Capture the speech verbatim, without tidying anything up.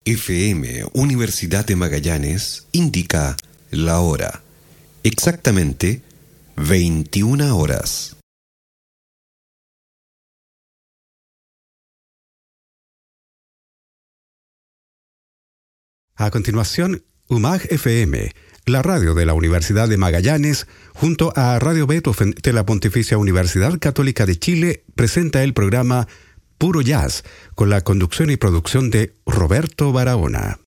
F M Universidad de Magallanes indica la hora. Exactamente veintiuna horas. A continuación, U M A G F M, la radio de la Universidad de Magallanes, junto a Radio Beethoven de la Pontificia Universidad Católica de Chile, presenta el programa Puro Jazz, con la conducción y producción de Roberto Barahona.